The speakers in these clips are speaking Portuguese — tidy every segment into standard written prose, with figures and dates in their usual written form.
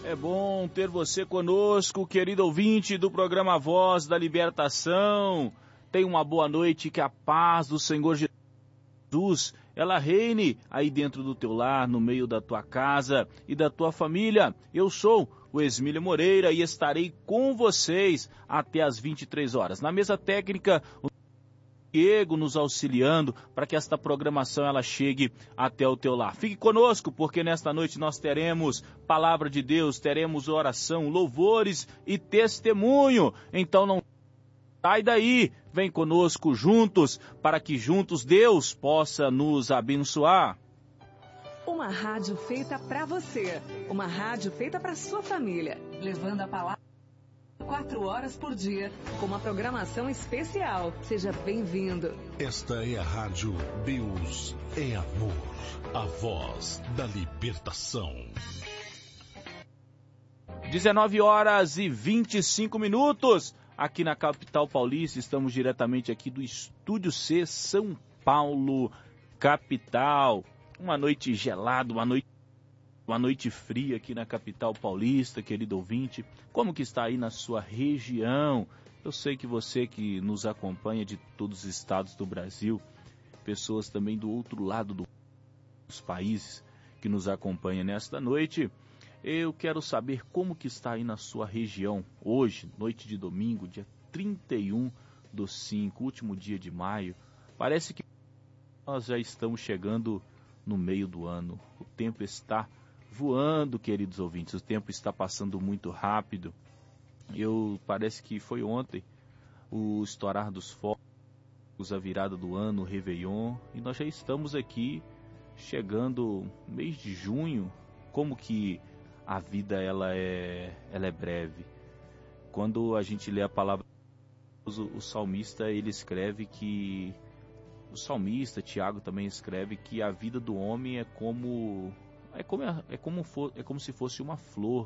É bom ter você conosco, querido ouvinte do programa Voz da Libertação. Tenha uma boa noite, que a paz do Senhor Jesus, ela reine aí dentro do teu lar, no meio da tua casa e da tua família. Eu sou o Esmílio Moreira e estarei com vocês até às 23 horas. Na mesa técnica, Diego nos auxiliando para que esta programação ela chegue até o teu lar. Fique conosco, porque nesta noite nós teremos palavra de Deus, teremos oração, louvores e testemunho. Então não sai daí, vem conosco juntos, para que juntos Deus possa nos abençoar. Uma rádio feita para você, uma rádio feita para sua família, levando a palavra 4 horas por dia, com uma programação especial. Seja bem-vindo. Esta é a Rádio Deus é Amor, a voz da libertação. 19 horas e 25 minutos, aqui na capital paulista. Estamos diretamente aqui do Estúdio C, São Paulo, capital. Uma noite gelada, uma noite fria aqui na capital paulista, querido ouvinte. Como que está aí na sua região? Eu sei que você que nos acompanha de todos os estados do Brasil, pessoas também do outro lado dos países que nos acompanham nesta noite, eu quero saber como que está aí na sua região hoje, noite de domingo, dia 31/5, último dia de maio. Parece que nós já estamos chegando no meio do ano. O tempo está voando, queridos ouvintes, o tempo está passando muito rápido. Parece que foi ontem o estourar dos fogos, a virada do ano, o Réveillon, e nós já estamos aqui chegando no mês de junho. Como que a vida ela é breve. Quando a gente lê a palavra, o salmista ele escreve que o salmista Tiago também escreve que a vida do homem é como se fosse uma flor.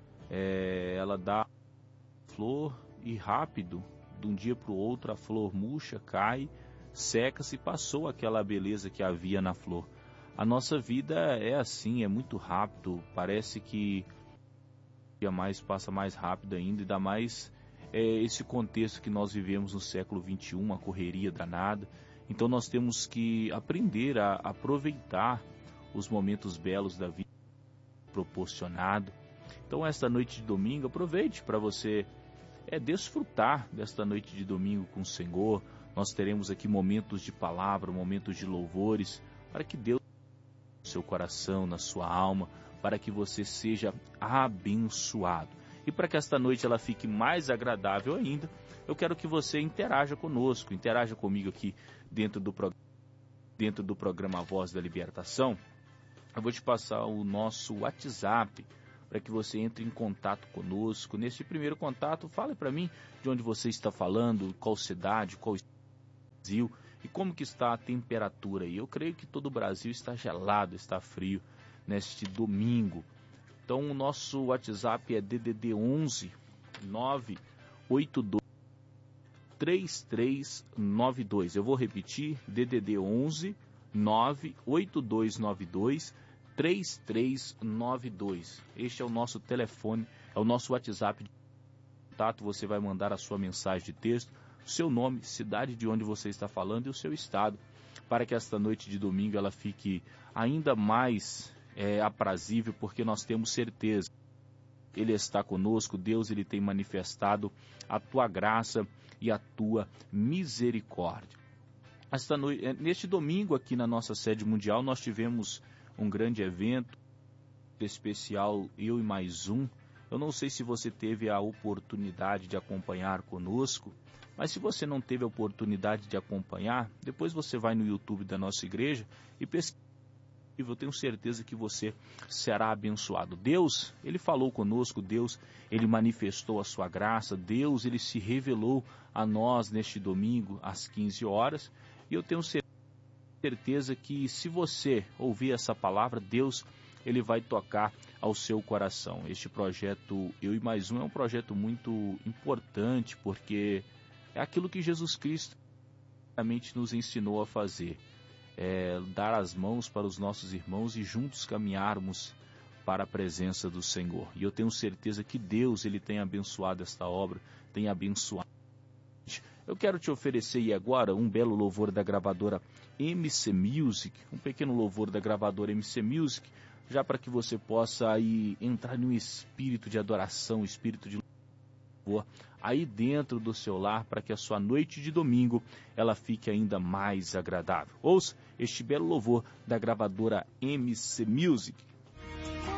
Ela dá flor e rápido, de um dia para o outro, a flor murcha, cai, seca-se, passou aquela beleza que havia na flor. A nossa vida é assim, é muito rápido, parece que o dia mais passa mais rápido ainda, ainda mais esse contexto que nós vivemos no século XXI, a correria danada. Então nós temos que aprender a aproveitar os momentos belos da vida proporcionado. Então esta noite de domingo, aproveite para você desfrutar desta noite de domingo com o Senhor. Nós teremos aqui momentos de palavra, momentos de louvores, para que Deus no seu coração, na sua alma, para que você seja abençoado. E para que esta noite ela fique mais agradável ainda, eu quero que você interaja conosco, interaja comigo aqui dentro do programa Voz da Libertação. Eu vou te passar o nosso WhatsApp para que você entre em contato conosco. Nesse primeiro contato, fale para mim de onde você está falando, qual cidade, qual Brasil e como que está a temperatura aí. Eu creio que todo o Brasil está gelado, está frio neste domingo. Então o nosso WhatsApp é DDD 11 982 3392. Eu vou repetir, DDD 11 98292 3392. Este é o nosso telefone, é o nosso WhatsApp de contato. Você vai mandar a sua mensagem de texto, o seu nome, cidade de onde você está falando e o seu estado, para que esta noite de domingo ela fique ainda mais aprazível, porque nós temos certeza. Ele está conosco, Deus ele tem manifestado a tua graça e a tua misericórdia. Neste domingo aqui na nossa sede mundial nós tivemos um grande evento especial, eu e mais um. Eu não sei se você teve a oportunidade de acompanhar conosco, mas se você não teve a oportunidade de acompanhar, depois você vai no YouTube da nossa igreja e pesquisa. Eu tenho certeza que você será abençoado. Deus, ele falou conosco, Deus, ele manifestou a sua graça, Deus, ele se revelou a nós neste domingo às 15 horas. E eu tenho certeza que se você ouvir essa palavra, Deus, ele vai tocar ao seu coração. Este projeto Eu e Mais Um é um projeto muito importante, porque é aquilo que Jesus Cristo realmente nos ensinou a fazer. Dar as mãos para os nossos irmãos e juntos caminharmos para a presença do Senhor. E eu tenho certeza que Deus ele tem abençoado esta obra, tem abençoado. Eu quero te oferecer aí agora um belo louvor da gravadora MC Music, um pequeno louvor da gravadora MC Music, já para que você possa aí entrar em um espírito de adoração, espírito de louvor, aí dentro do seu lar, para que a sua noite de domingo ela fique ainda mais agradável. Ouça este belo louvor da gravadora MC Music.